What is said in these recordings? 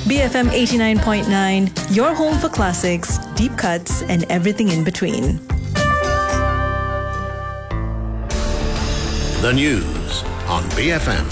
BFM 89.9, your home for classics, deep cuts, and everything in between. The news on BFM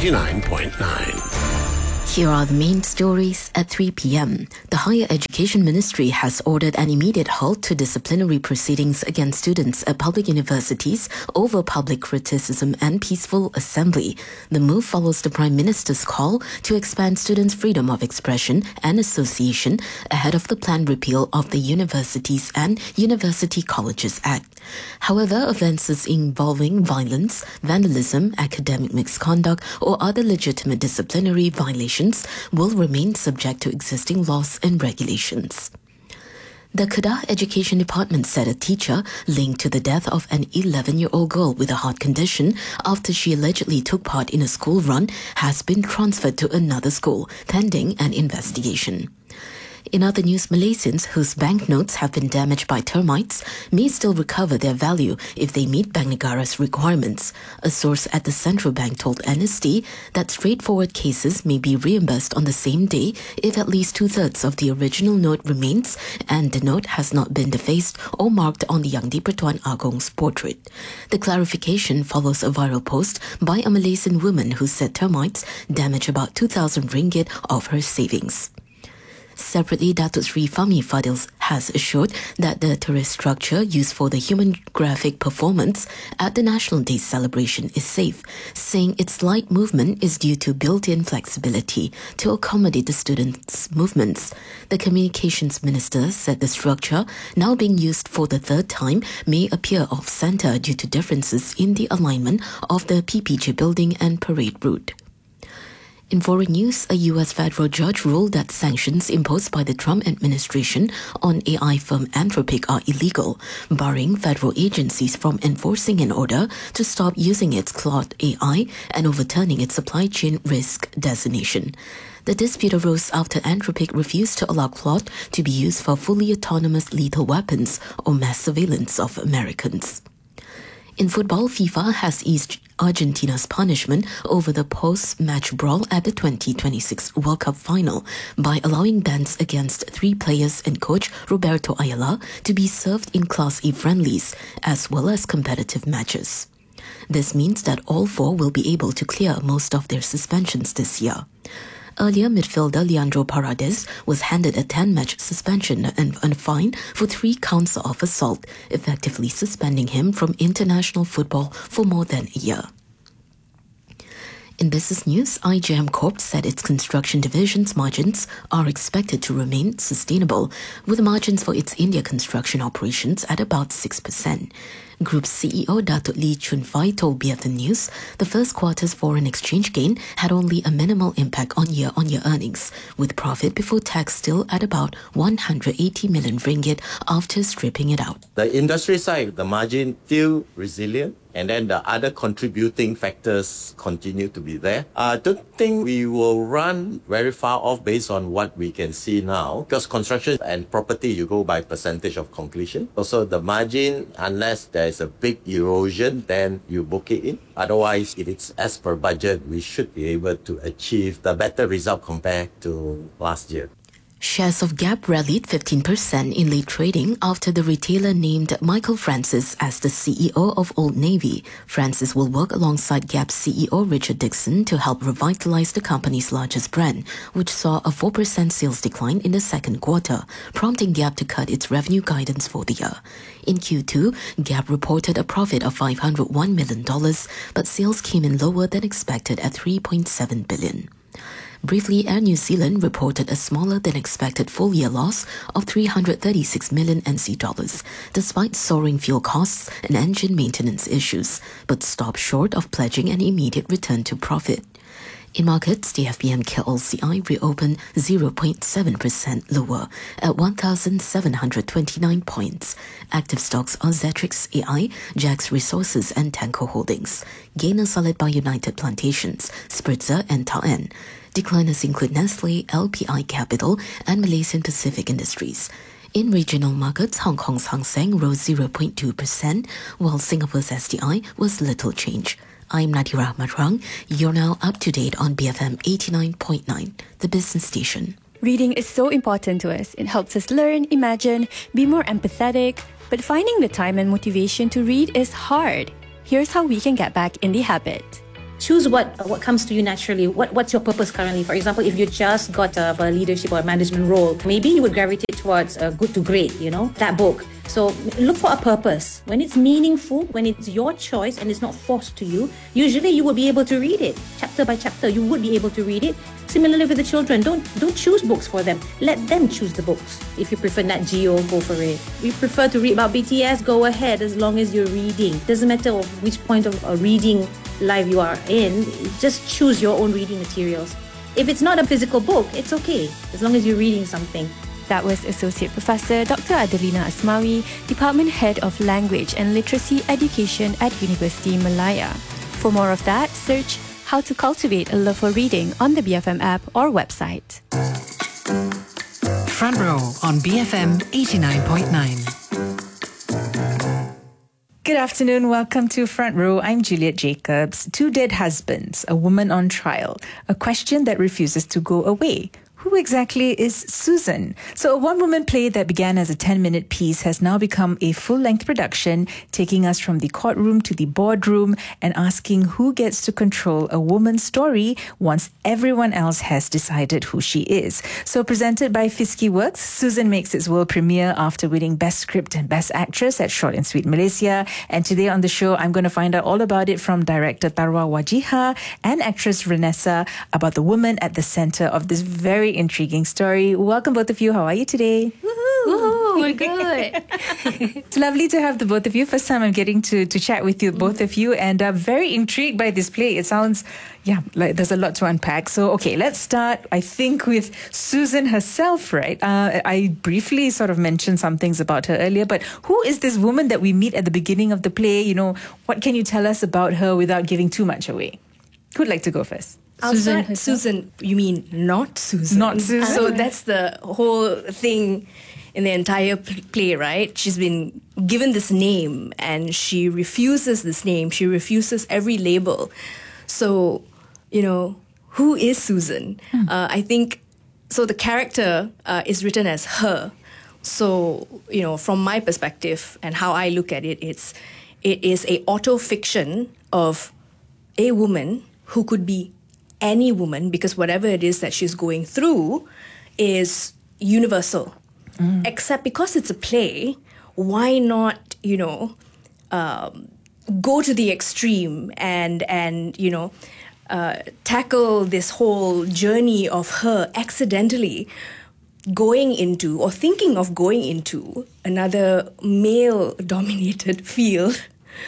89.9. Here are the main stories at 3 p.m. The Higher Education Ministry has ordered an immediate halt to disciplinary proceedings against students at public universities over public criticism and peaceful assembly. The move follows the Prime Minister's call to expand students' freedom of expression and association ahead of the planned repeal of the Universities and University Colleges Act. However, offences involving violence, vandalism, academic misconduct, or other legitimate disciplinary violations will remain subject to existing laws and regulations. The Kedah Education Department said a teacher linked to the death of an 11-year-old girl with a heart condition after she allegedly took part in a school run has been transferred to another school, pending an investigation. In other news, Malaysians whose banknotes have been damaged by termites may still recover their value if they meet Bank Negara's requirements. A source at the central bank told NST that straightforward cases may be reimbursed on the same day if at least two-thirds of the original note remains and the note has not been defaced or marked on the Yang di-Pertuan Agong's portrait. The clarification follows a viral post by a Malaysian woman who said termites damaged about 2,000 ringgit of her savings. Separately, Datuk Sri Fahmi Fadil has assured that the terrace structure used for the human graphic performance at the National Day celebration is safe, saying its light movement is due to built-in flexibility to accommodate the students' movements. The Communications Minister said the structure, now being used for the third time, may appear off-centre due to differences in the alignment of the PPJ building and parade route. In foreign news, a U.S. federal judge ruled that sanctions imposed by the Trump administration on AI firm Anthropic are illegal, barring federal agencies from enforcing an order to stop using its Claude AI and overturning its supply chain risk designation. The dispute arose after Anthropic refused to allow Claude to be used for fully autonomous lethal weapons or mass surveillance of Americans. In football, FIFA has eased Argentina's punishment over the post-match brawl at the 2026 World Cup final by allowing bans against 3 players and coach Roberto Ayala to be served in Class A friendlies as well as competitive matches. This means that all 4 will be able to clear most of their suspensions this year. Earlier, midfielder Leandro Paredes was handed a 10-match suspension and a fine for 3 counts of assault, effectively suspending him from international football for more than a year. In business news, IGM Corp said its construction division's margins are expected to remain sustainable, with margins for its India construction operations at about 6%. Group CEO Datuk Lee Chun Fai told BFM News the first quarter's foreign exchange gain had only a minimal impact on year-on-year earnings, with profit before tax still at about 180 million ringgit after stripping it out. The industry side, the margin still resilient, and then the other contributing factors continue to be there. I don't think we will run very far off based on what we can see now, because construction and property, you go by percentage of completion. Also, the margin, unless there is a big erosion, then you book it in. Otherwise, if it's as per budget, we should be able to achieve the better result compared to last year. Shares of Gap rallied 15% in late trading after the retailer named Michael Francis as the CEO of Old Navy. Francis will work alongside Gap CEO Richard Dixon to help revitalize the company's largest brand, which saw a 4% sales decline in the second quarter, prompting Gap to cut its revenue guidance for the year. In Q2, Gap reported a profit of $501 million, but sales came in lower than expected at $3.7 billion. Briefly, Air New Zealand reported a smaller than expected full-year loss of 336 million NZ dollars, despite soaring fuel costs and engine maintenance issues, but stopped short of pledging an immediate return to profit. In markets, the FBM KLCI reopened 0.7% lower at 1,729 points. Active stocks are Zetrix AI, Jax Resources and Tanko Holdings. Gainers are led by United Plantations, Spritzer and Taen. Decliners include Nestle, LPI Capital and Malaysian Pacific Industries. In regional markets, Hong Kong's Hang Seng rose 0.2%, while Singapore's STI was little change. I'm Nadira Matrang. You're now up to date on BFM 89.9, the business station. Reading is so important to us. It helps us learn, imagine, be more empathetic. But finding the time and motivation to read is hard. Here's how we can get back in the habit. Choose what comes to you naturally. What's your purpose currently? For example, if you just got a leadership or a management role, maybe you would gravitate towards good to great, that book. So look for a purpose. When it's meaningful, when it's your choice and it's not forced to you, usually you will be able to read it. Chapter by chapter, you would be able to read it. Similarly with the children, don't choose books for them. Let them choose the books. If you prefer Nat Geo, go for it. If you prefer to read about BTS, go ahead as long as you're reading. Doesn't matter of which point of a reading life you are in, just choose your own reading materials. If it's not a physical book, it's okay, as long as you're reading something. That was Associate Professor Dr. Adelina Asmawi, Department Head of Language and Literacy Education at Universiti Malaya. For more of that, search How to Cultivate a Love for Reading on the BFM app or website. Front Row on BFM 89.9. Good afternoon. Welcome to Front Row. I'm Juliet Jacobs. Two dead husbands, a woman on trial, a question that refuses to go away. Who exactly is Susan? So a one-woman play that began as a 10-minute piece has now become a full-length production, taking us from the courtroom to the boardroom and asking who gets to control a woman's story once everyone else has decided who she is. So presented by Fiski Works, Susan makes its world premiere after winning Best Script and Best Actress at Short and Sweet Malaysia. And today on the show, I'm going to find out all about it from director Tarwa Wajiha and actress Vanessa about the woman at the center of this very intriguing story. Welcome, both of you. How are you today? Woohoo! We're good. It's lovely to have the both of you. First time I'm getting to chat with you, both of you, and I'm very intrigued by this play. It sounds, like there's a lot to unpack. So, okay, let's start, I think, with Susan herself, right? I briefly sort of mentioned some things about her earlier, but who is this woman that we meet at the beginning of the play? What can you tell us about her without giving too much away? Who'd like to go first? Susan, you mean not Susan? Not Susan. So that's the whole thing in the entire play, right? She's been given this name and she refuses this name. She refuses every label. So, who is Susan? I think, so the character is written as her. So, from my perspective and how I look at it, it is a auto-fiction of a woman who could be any woman, because whatever it is that she's going through is universal. Except because it's a play, why not, go to the extreme and tackle this whole journey of her accidentally going into or thinking of going into another male-dominated field,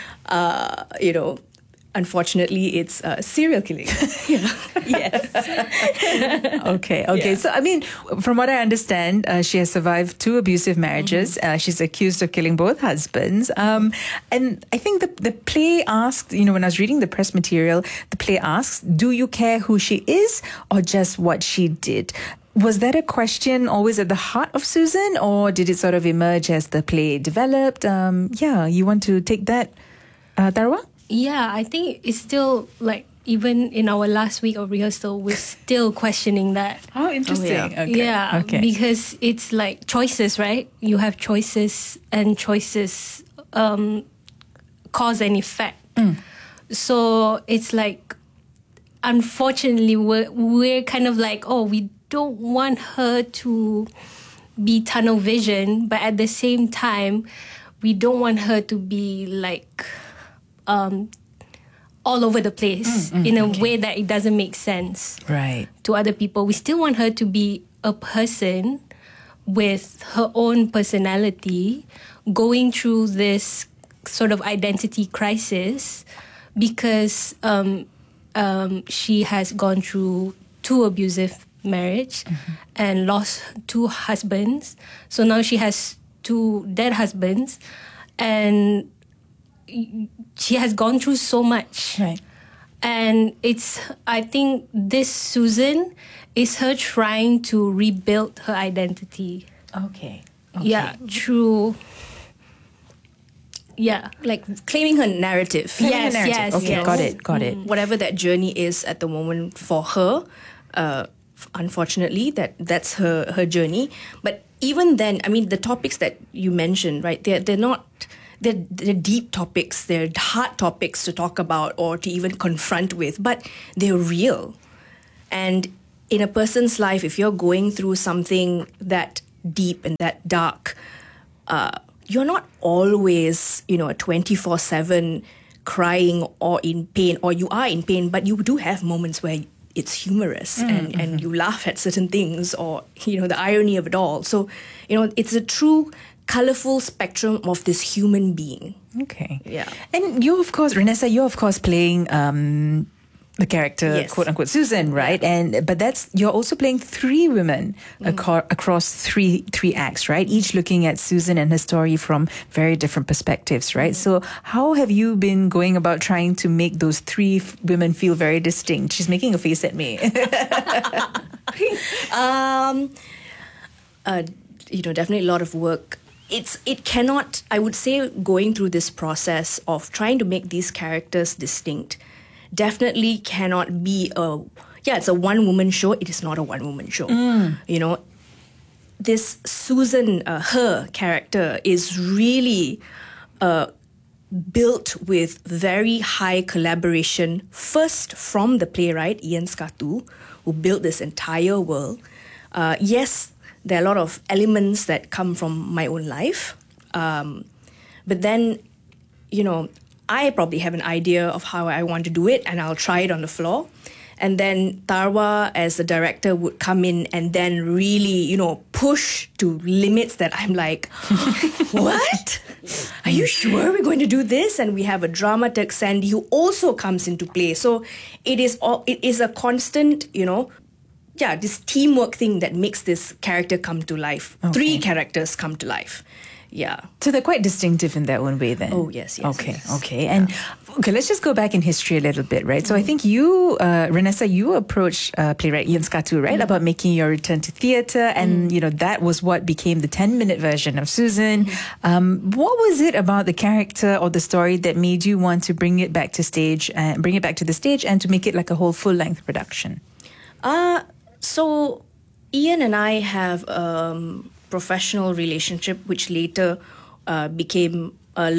Unfortunately, it's serial killing. Yes. Okay. Yeah. So, from what I understand, she has survived 2 abusive marriages. She's accused of killing both husbands. And I think the play asked, when I was reading the press material, the play asks, do you care who she is or just what she did? Was that a question always at the heart of Susan, or did it sort of emerge as the play developed? You want to take that, Tarwa? Yeah, I think it's still even in our last week of rehearsal, we're still questioning that. Oh, interesting. Okay. Because it's like choices, right? You have choices, and choices cause and effect. So it's like, unfortunately, we're kind of like, we don't want her to be tunnel vision, but at the same time, we don't want her to be like all over the place in a way that it doesn't make sense to other people. We still want her to be a person with her own personality going through this sort of identity crisis because she has gone through 2 abusive marriage and lost 2 husbands. So now she has 2 dead husbands, and she has gone through so much. Right. And I think this Susan is her trying to rebuild her identity. Okay. Yeah, through like claiming her narrative. Yes. Okay, got it. Whatever that journey is at the moment for her, unfortunately, that's her journey. But even then, I mean, the topics that you mentioned, right? They're not. They're deep topics. They're hard topics to talk about or to even confront with, but they're real. And in a person's life, if you're going through something that deep and that dark, you're not always, a 24/7 crying or in pain, or you are in pain, but you do have moments where it's humorous and you laugh at certain things, or, the irony of it all. So, it's a true colorful spectrum of this human being. Okay. Yeah. And you, of course, Renessa, you're of course playing the character, quote unquote, Susan, right? Yeah. But you're also playing three women across three acts, right? Each looking at Susan and her story from very different perspectives, right? So how have you been going about trying to make those three women feel very distinct? She's making a face at me. Definitely a lot of work. It cannot, I would say, going through this process of trying to make these characters distinct definitely cannot be it's a one-woman show. It is not a one-woman show. This Susan, her character is really built with very high collaboration, first from the playwright, Ian Scatu, who built this entire world. Yes, there are a lot of elements that come from my own life. But then, I probably have an idea of how I want to do it, and I'll try it on the floor. And then Tarwa, as the director, would come in and then really, push to limits that I'm like, what? Are you sure we're going to do this? And we have a dramaturg, Sandy, who also comes into play. So it is a constant, this teamwork thing that makes this character come to life. Okay. Three characters come to life. Yeah. So they're quite distinctive in their own way then? Oh, yes. Okay. Yeah. And let's just go back in history a little bit, right? So I think you, Renessa, you approached playwright Ian Scatu, right? About making your return to theatre, and, that was what became the 10-minute version of Susan. What was it about the character or the story that made you want to bring it back to the stage and to make it like a whole full-length production? So Ian and I have professional relationship, which later became a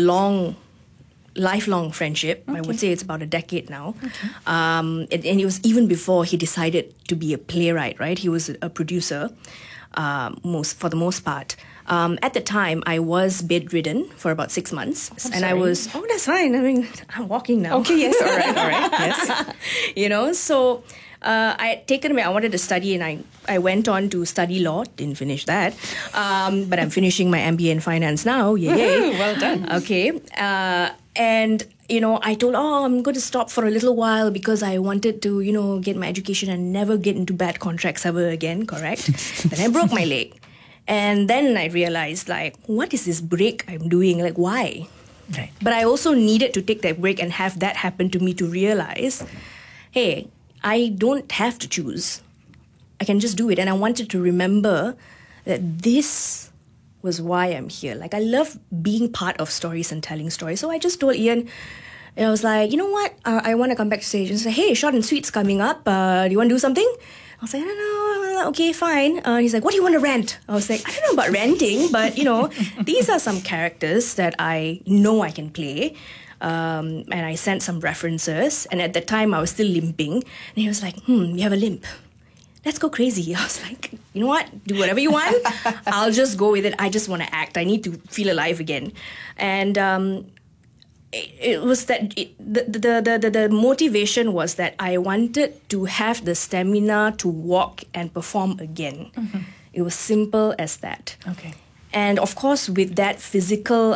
lifelong friendship. Okay. I would say it's about a decade now. Okay. And it was even before he decided to be a playwright, right? He was a producer, for the most part. At the time, I was bedridden for about 6 months. That's fine. I mean, I'm walking now. Okay, yes, all right, yes. So I had taken I wanted to study, and I went on to study law. Didn't finish that. But I'm finishing my MBA in finance now. Yay. Well done. Okay. And, I told, I'm going to stop for a little while because I wanted to, get my education and never get into bad contracts ever again, correct? Then I broke my leg. And then I realized, what is this break I'm doing? Why? Right. But I also needed to take that break and have that happen to me to realize, hey, I don't have to choose. I can just do it. And I wanted to remember that this was why I'm here. I love being part of stories and telling stories. So I just told Ian, I was like, you know what? I want to come back to stage and say, hey, Short and Sweet's coming up. Do you want to do something? I was like, I don't know. Okay, fine. He's like, what do you want to rent? I was like, I don't know about renting, but, these are some characters that I know I can play. And I sent some references. And at the time, I was still limping. And he was like, you have a limp. Let's go crazy. I was like, you know what? Do whatever you want. I'll just go with it. I just want to act. I need to feel alive again. And it was that the motivation was that I wanted to have the stamina to walk and perform again. Mm-hmm. It was simple as that. Okay. And of course, with that physical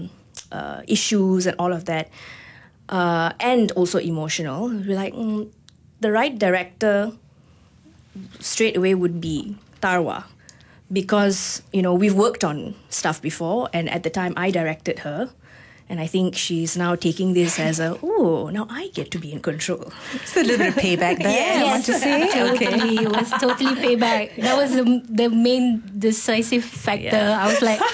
issues and all of that, and also emotional, we're like, the right director straight away would be Tarwa, because we've worked on stuff before, and at the time I directed her. And I think she's now taking this as now I get to be in control. It's a little bit of payback there, yes, I want to say. Totally. It was totally payback. That was the main decisive factor. Yeah. I was like,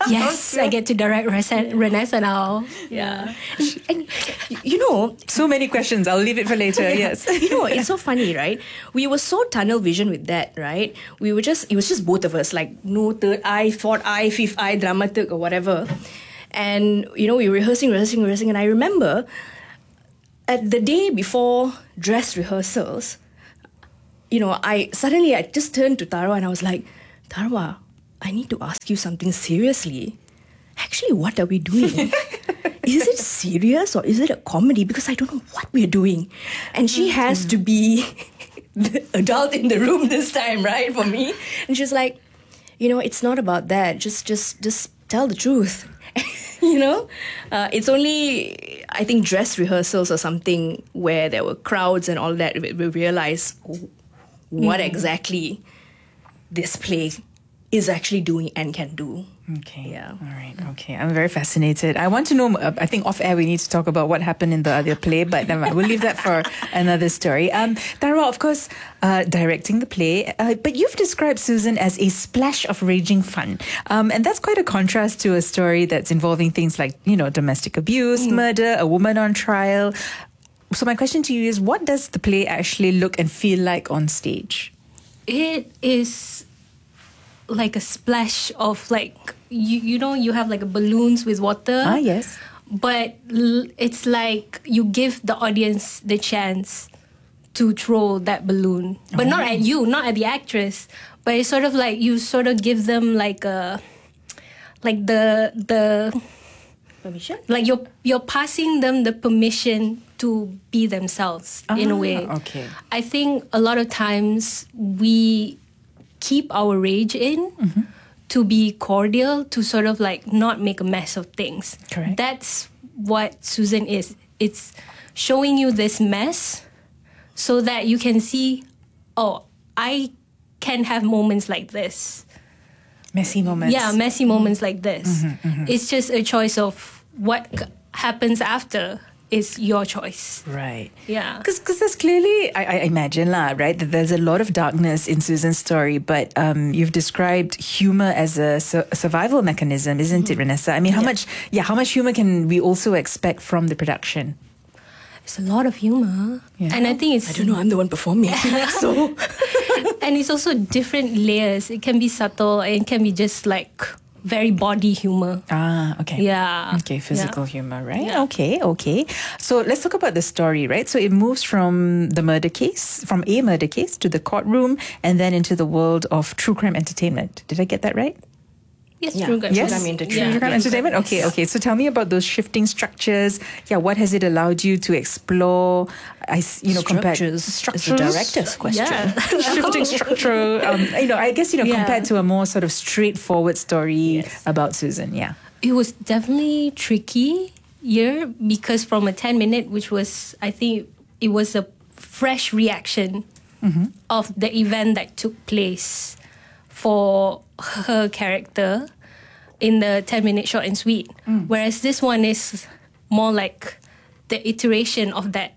Yes, I get to direct Renessa now. Yeah. And you know, so many questions. I'll leave it for later. Yes. You know, it's so funny, right? We were so tunnel vision with that, right? It was just both of us, like no third eye, fourth eye, fifth eye, dramatic or whatever. And, you know, we were rehearsing. And I remember at the day before dress rehearsals, you know, I just turned to Tharwa and I was like, Tharwa, I need to ask you something seriously. Actually, what are we doing? Is it serious or is it a comedy? Because I don't know what we're doing. And she has to be the adult in the room this time, right, for me. And she's like, you know, it's not about that. Just tell the truth. You know? It's only, I think, dress rehearsals or something where there were crowds and all that, we realized what exactly this play is actually doing and can do. Okay. Yeah. All right. Okay. I'm very fascinated. I want to know, I think off air we need to talk about what happened in the other play, but we'll leave that for another story. Tharwa, of course, directing the play, but you've described Susan as a splash of raging fun. And that's quite a contrast to a story that's involving things like, you know, domestic abuse, murder, a woman on trial. So my question to you is, what does the play actually look and feel like on stage? It is like a splash of like, you know, you have like balloons with water. Ah, yes. But it's like you give the audience the chance to throw that balloon. But not at you, not at the actress. But it's sort of like you sort of give them like the Permission? Like you're passing them the permission to be themselves in a way. Okay. I think a lot of times we keep our rage in to be cordial, to sort of like not make a mess of things. Correct. That's what Susan is. It's showing you this mess so that you can see, oh, I can have moments like this. Messy moments. Yeah, messy moments like this. It's just a choice of what happens after is your choice. Right. Yeah. Because there's clearly, I imagine, right, that there's a lot of darkness in Susan's story, but you've described humor as a survival mechanism, isn't it, Renessa? I mean, how much humor can we also expect from the production? It's a lot of humor. Yeah. And I think it's... I don't know, I'm the one performing. So... And it's also different layers. It can be subtle and it can be just like very body humor. Ah, okay. Yeah. Okay, physical humor, right? Yeah. Okay. So let's talk about the story, right? So it moves from a murder case to the courtroom and then into the world of true crime entertainment. Did I get that right? Yes, Yeah. true crime. Yes? Yeah. True crime entertainment? Okay. So tell me about those shifting structures. Yeah, what has it allowed you to explore? Compared Structures is the director's question. Yeah. shifting structure. I guess compared to a more sort of straightforward story about Susan. Yeah, It was definitely tricky year because from a 10-minute, which was, I think it was a fresh reaction of the event that took place for her character in the 10-minute short and sweet. Whereas this one is more like the iteration of that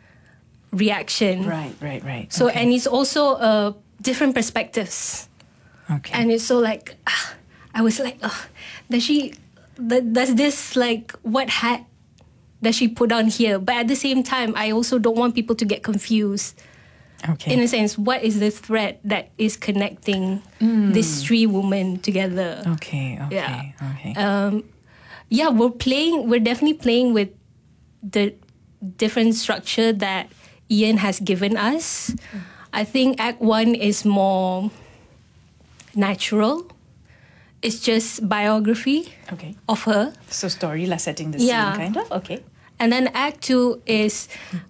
reaction. Right. So, okay. and it's also different perspectives. Okay. And it's so like, I was like, does this like, what hat does she put on here? But at the same time, I also don't want people to get confused. Okay. In a sense, what is the thread that is connecting these three women together? Okay. Yeah. We're definitely playing with the different structure that Ian has given us. I think Act 1 is more natural. It's just biography of her. So story, setting the scene, kind of? Okay. And then Act 2 is,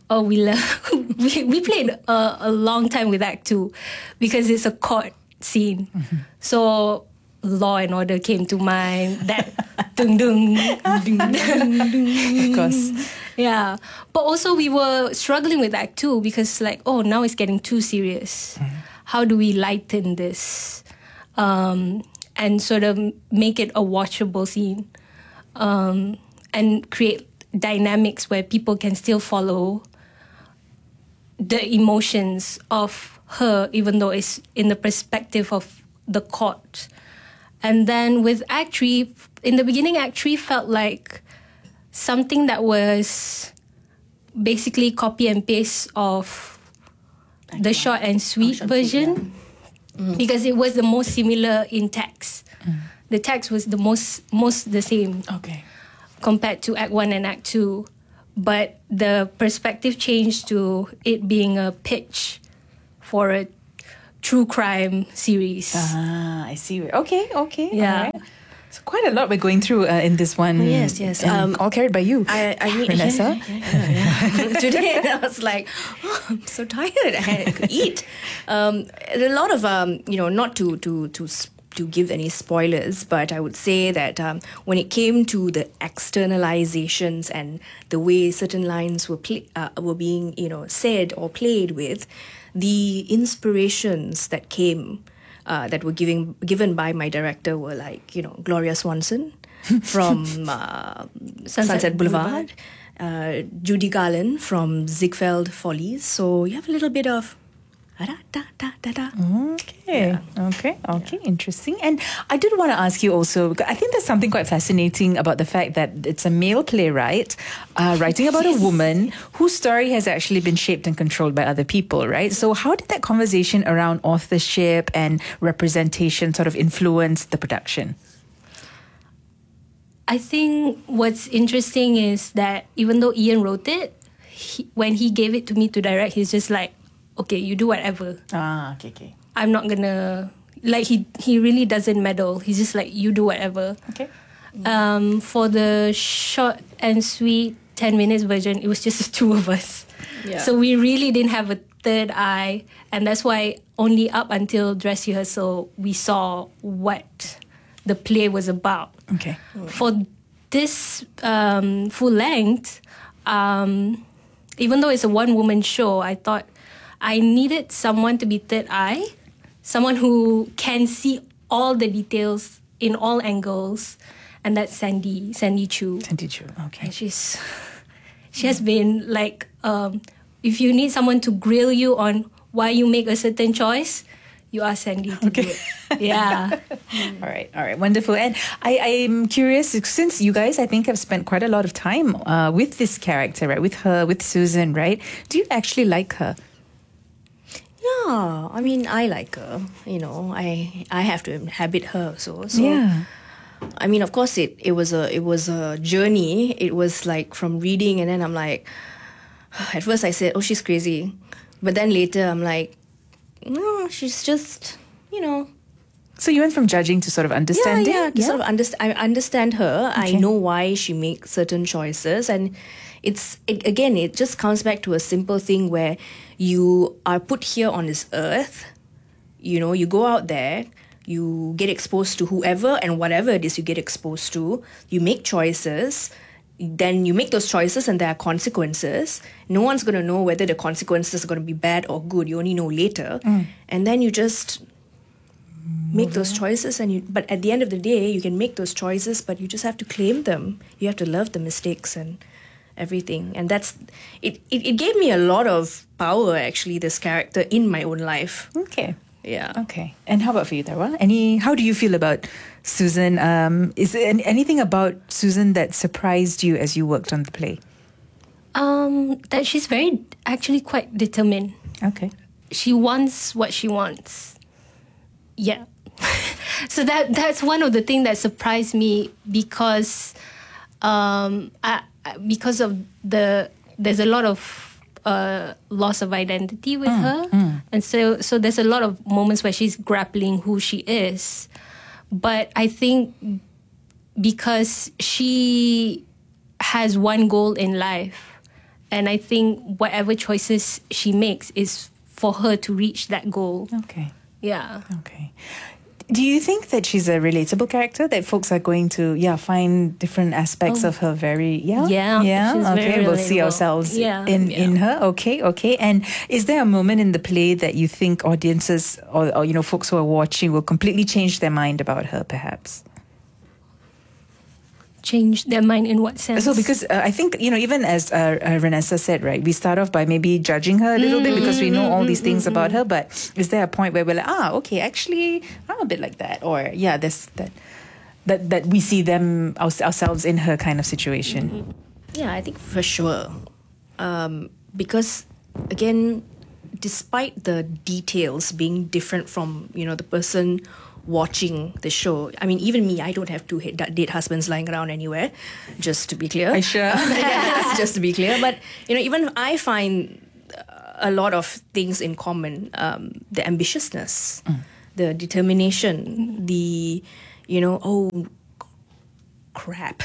we played a long time with Act 2 because it's a court scene. So Law and Order came to mind, that dung dung, dung dung. Of course. Yeah. But also we were struggling with Act 2 because now it's getting too serious. How do we lighten this and sort of make it a watchable scene and create dynamics where people can still follow the emotions of her, even though it's in the perspective of the court. And then with Act 3, in the beginning, Act 3 felt like something that was basically copy and paste of the short and sweet version, because it was the most similar in text. The text was the most the same compared to Act 1 and Act 2. But the perspective changed to it being a pitch for a true crime series. I see. Okay. Yeah. All right. So quite a lot we're going through in this one. Yes. All carried by you, Vanessa. Today I was like, I'm so tired. I could eat. A lot of not to give any spoilers, but I would say that when it came to the externalizations and the way certain lines were being said or played with, the inspirations that came that were given by my director were like Gloria Swanson from Sunset Boulevard, Judy Garland from Ziegfeld Follies. So you have a little bit of Okay, interesting. And I did want to ask you also, because I think there's something quite fascinating about the fact that it's a male playwright writing about a woman whose story has actually been shaped and controlled by other people, right? So how did that conversation around authorship and representation sort of influence the production? I think what's interesting is that even though Ian wrote it, when he gave it to me to direct, he's just like, okay, you do whatever. Okay. I'm not gonna... Like, he really doesn't meddle. He's just like, you do whatever. Okay. For the short and sweet 10 minutes version, it was just the two of us. Yeah. So we really didn't have a third eye. And that's why only up until dress rehearsal, we saw what the play was about. Okay. For this full length, even though it's a one-woman show, I thought I needed someone to be third eye, someone who can see all the details in all angles, and that's Sandy Chu. Sandy Chu, okay. And she has been like, if you need someone to grill you on why you make a certain choice, you ask Sandy to do it. Yeah. All right, wonderful. And I'm curious, since you guys, I think, have spent quite a lot of time with this character, right? With her, with Susan, right? Do you actually like her? Yeah, I mean, I like her. I have to inhabit her. So yeah. I mean, of course, it was a journey. It was like from reading, and then I'm like, at first I said, oh, she's crazy, but then later I'm like, no, she's just, So you went from judging to sort of understanding? Yeah, sort of I understand her. Okay. I know why she makes certain choices, and it just comes back to a simple thing where you are put here on this earth. You go out there, you get exposed to whoever and whatever it is you get exposed to. You make choices. Then you make those choices and there are consequences. No one's going to know whether the consequences are going to be bad or good. You only know later. And then you just make those choices. But at the end of the day, you can make those choices, but you just have to claim them. You have to love the mistakes and everything. And that's it. It gave me a lot of power, actually, this character in my own life. Okay. Yeah. Okay. And how about for you, Darwa? How do you feel about Susan? Is there anything about Susan that surprised you as you worked on the play? That she's actually quite determined. Okay. She wants what she wants. Yeah. So that's one of the things that surprised me because of there's a lot of loss of identity with her. And so there's a lot of moments where she's grappling who she is. But I think because she has one goal in life, and I think whatever choices she makes is for her to reach that goal. Okay. Yeah. Okay. Do you think that she's a relatable character that folks are going to find different aspects of her Yeah. She's okay, very we'll see relatable. ourselves in her. Okay. And is there a moment in the play that you think audiences or folks who are watching will completely change their mind about her, perhaps? change their mind in what sense? So because I think, even as Renessa said, right, we start off by maybe judging her a little bit because we know all these things about her, but is there a point where we're like, okay, actually, I'm a bit like that, or there's that we see them ourselves in her kind of situation? Yeah, I think for sure. Because again, despite the details being different from, the person watching the show. I mean, even me, I don't have two date husbands lying around anywhere, just to be clear. Are you sure? Yes, just to be clear. But, even I find a lot of things in common. The ambitiousness, the determination, the, crap.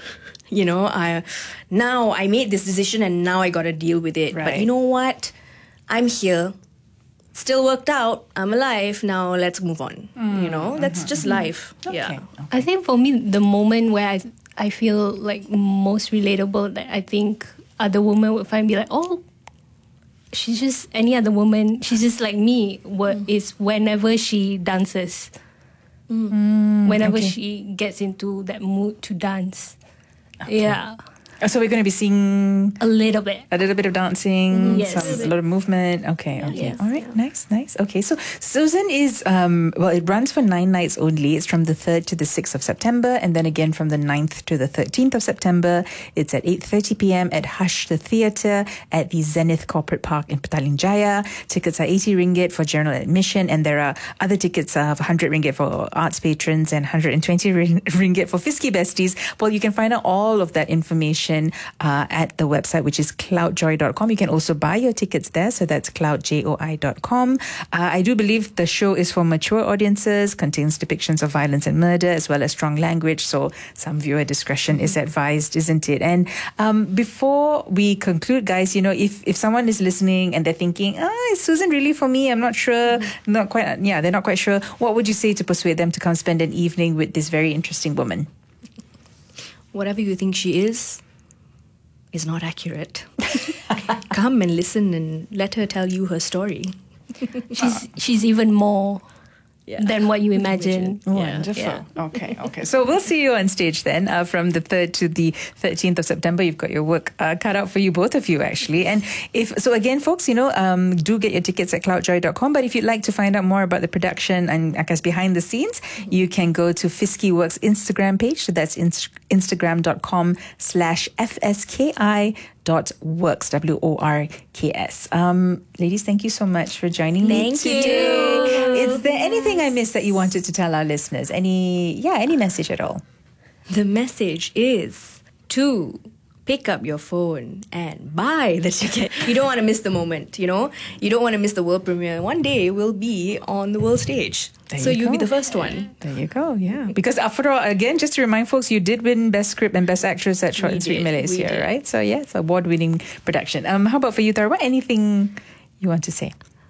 Now I made this decision and now I got to deal with it. Right. But you know what? I'm here. Still worked out. I'm alive. Now let's move on. That's just life. Okay. Yeah. Okay. I think for me, the moment where I feel like most relatable, that I think other women would find, be like, oh, she's just any other woman. She's just like me. Is whenever she dances. Whenever she gets into that mood to dance. Okay. Yeah. So we're going to be seeing a little bit of dancing, yes, a lot of movement. Okay. Yes. All right. Yeah. Nice. Okay. So Susan is, it runs for 9 nights only. It's from the 3rd to the 6th of September, and then again from the 9th to the 13th of September. It's at 8:30 p.m. at Hush the Theatre at the Zenith Corporate Park in Petaling Jaya. Tickets are 80 ringgit for general admission, and there are other tickets of 100 ringgit for arts patrons and 120 ringgit for Fisky Besties. Well, you can find out all of that information at the website, which is cloudjoy.com. You can also buy your tickets there, so that's cloudjoi.com. I do believe the show is for mature audiences, contains depictions of violence and murder, as well as strong language, so some viewer discretion is advised, isn't it? And before we conclude, guys, if someone is listening and they're thinking, is Susan really for me? I'm not sure. They're not quite sure. What would you say to persuade them to come spend an evening with this very interesting woman? Whatever you think she is not accurate. Come and listen and let her tell you her story. She's even more than what you imagine. Wonderful. Yeah. Okay. So we'll see you on stage then from the 3rd to the 13th of September. You've got your work cut out for you, both of you, actually. And again, folks, do get your tickets at cloudjoy.com. But if you'd like to find out more about the production and, I guess, behind the scenes, you can go to Fisky Works Instagram page. So that's instagram.com/FSKI.works, WORKS. Ladies, thank you so much for joining me today. Thank you. Is there anything I missed that you wanted to tell our listeners? Any message at all? The message is to pick up your phone and buy the ticket. You don't want to miss the moment, You don't want to miss the world premiere. One day we'll be on the world stage. So you'll be the first one. There you go, yeah. Because after all, again, just to remind folks, you did win Best Script and Best Actress at Short and Sweet Malaysia, right? So yeah, it's an award-winning production. How about for you, Tarwa? Anything you want to say?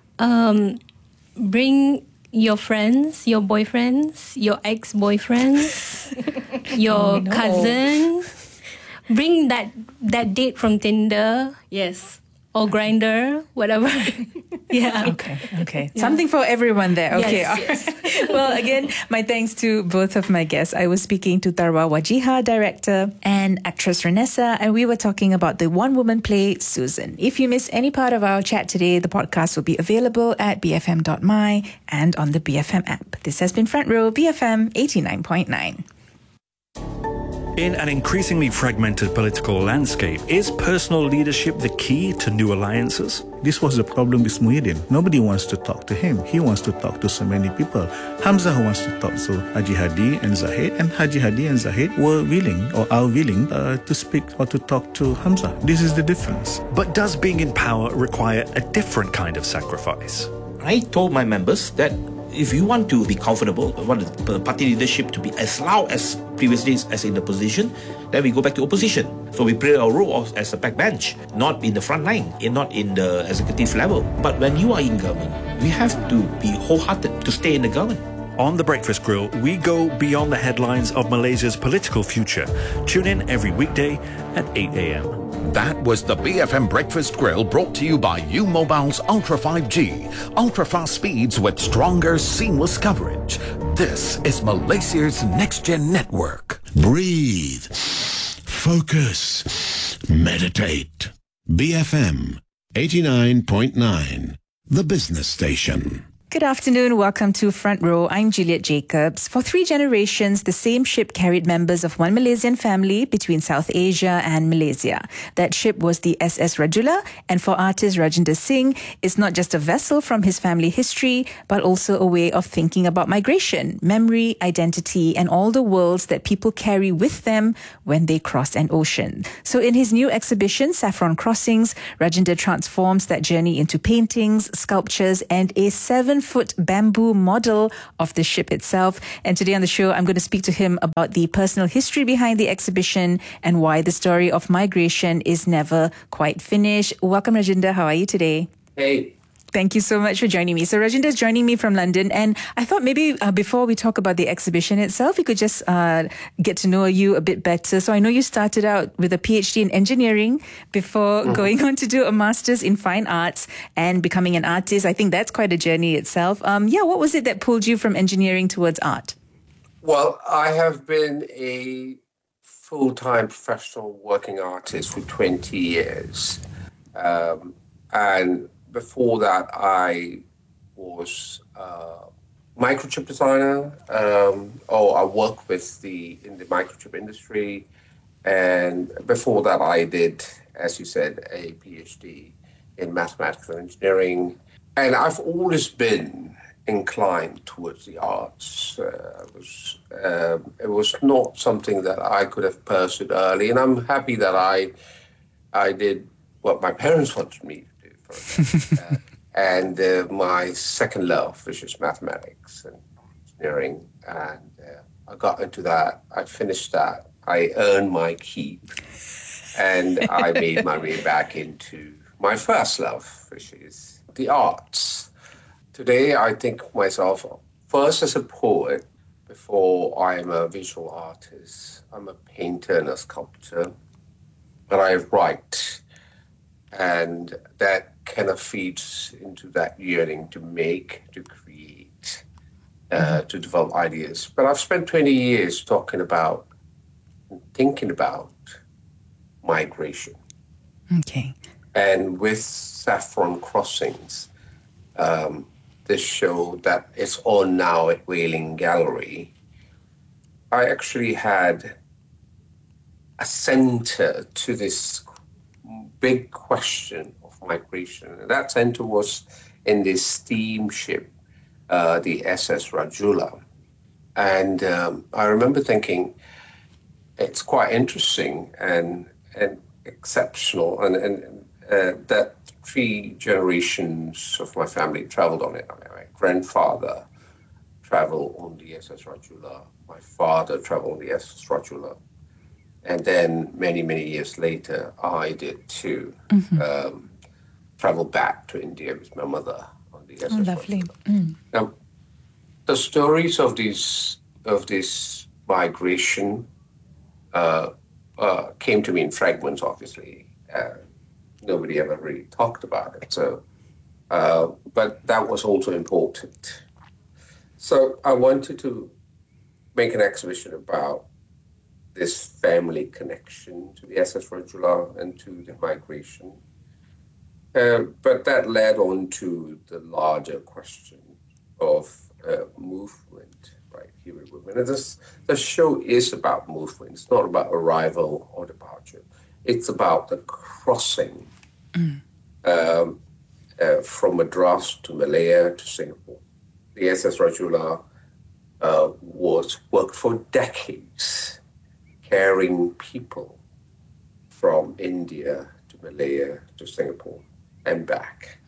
Bring your friends, your boyfriends, your ex-boyfriends, your cousin. Bring that date from Tinder. Yes. Or Grindr, whatever. Yeah. Okay. Yeah. Something for everyone there. Okay. Yes. Well, again, my thanks to both of my guests. I was speaking to Tarwa Wajiha, director, and actress Renessa, and we were talking about the one-woman play, Susan. If you missed any part of our chat today, the podcast will be available at bfm.my and on the BFM app. This has been Front Row, BFM 89.9. In an increasingly fragmented political landscape, is personal leadership the key to new alliances? This was the problem with Muhyiddin. Nobody wants to talk to him. He wants to talk to so many people. Hamza wants to talk to Haji Hadi and Zahid, and Haji Hadi and Zahid were willing or are willing to speak or to talk to Hamza. This is the difference. But does being in power require a different kind of sacrifice? I told my members that if you want to be comfortable, want the party leadership to be as loud as previous days as in the position, then we go back to opposition. So we play our role as a backbench, not in the front line, and not in the executive level. But when you are in government, we have to be wholehearted to stay in the government. On The Breakfast Grill, we go beyond the headlines of Malaysia's political future. Tune in every weekday at 8 a.m. That was the BFM Breakfast Grill, brought to you by U-Mobile's Ultra 5G. Ultra-fast speeds with stronger, seamless coverage. This is Malaysia's next-gen network. breathe, focus, meditate. BFM 89.9, the business station. Good afternoon. Welcome to Front Row. I'm Juliet Jacobs. For 3 generations, the same ship carried members of one Malaysian family between South Asia and Malaysia. That ship was the SS Rajula, and for artist Rajinder Singh, it's not just a vessel from his family history, but also a way of thinking about migration, memory, identity, and all the worlds that people carry with them when they cross an ocean. So in his new exhibition, Saffron Crossings, Rajinder transforms that journey into paintings, sculptures, and a 7-foot bamboo model of the ship itself. And today on the show, I'm going to speak to him about the personal history behind the exhibition and why the story of migration is never quite finished. Welcome, Rajinder. How are you today? Hey. Thank you so much for joining me. So Rajinder is joining me from London, and I thought maybe before we talk about the exhibition itself, we could just get to know you a bit better. So I know you started out with a PhD in engineering before going on to do a master's in fine arts and becoming an artist. I think that's quite a journey itself. What was it that pulled you from engineering towards art? Well, I have been a full-time professional working artist for 20 years. And before that, I was a microchip designer. I worked in the microchip industry. And before that, I did, as you said, a PhD in mathematics and engineering. And I've always been inclined towards the arts. It was not something that I could have pursued early. And I'm happy that I did what my parents wanted me to do. And my second love, which is mathematics and engineering. And I got into that. I finished that. I earned my keep. And I made my way back into my first love, which is the arts. Today, I think of myself first as a poet before I am a visual artist. I'm a painter and a sculptor. But I write. And that kind of feeds into that yearning to make, to create, to develop ideas. But I've spent 20 years talking about, thinking about migration. Okay. And with Saffron Crossings, this show that is on now at Whaling Gallery, I actually had a center to this big question of migration. And that center was in this steamship, the SS Rajula. And I remember thinking, it's quite interesting and exceptional, and that 3 generations of my family traveled on it. I mean, my grandfather traveled on the SS Rajula. My father traveled on the SS Rajula. And then many, many years later, I did too. Travel back to India with my mother on the SS. Oh, lovely. Now, the stories of this migration came to me in fragments, obviously. Nobody ever really talked about it. So, but that was also important. So I wanted to make an exhibition about this family connection to the SS Rajula and to the migration. But that led on to the larger question of movement, right, human movement. And the show is about movement. It's not about arrival or departure. It's about the crossing from Madras to Malaya to Singapore. The SS Rajula worked for decades carrying people from India to Malaya to Singapore and back.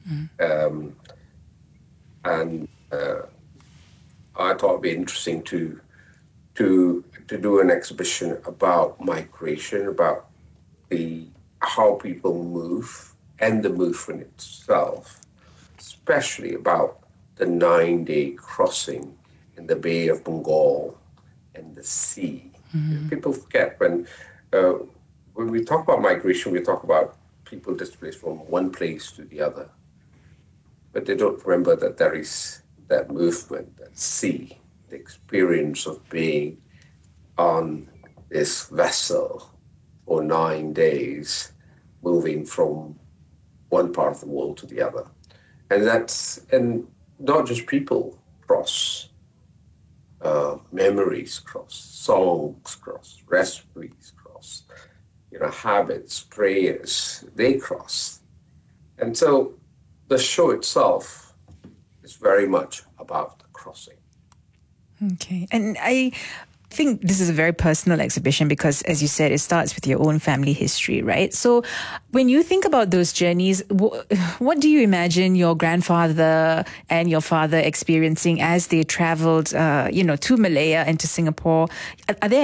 And I thought it'd be interesting to do an exhibition about migration, about how people move and the movement itself, especially about the 9-day crossing in the Bay of Bengal and the sea. People forget when we talk about migration, we talk about people displaced from one place to the other. But they don't remember that there is that movement, that sea, the experience of being on this vessel for 9 days, moving from one part of the world to the other. And not just people cross, memories cross, songs cross, recipes cross, habits, prayers, they cross. And so the show itself is very much about the crossing. Okay. And I think this is a very personal exhibition because, as you said, it starts with your own family history, right? So when you think about those journeys, what do you imagine your grandfather and your father experiencing as they traveled, to Malaya and to Singapore? Are there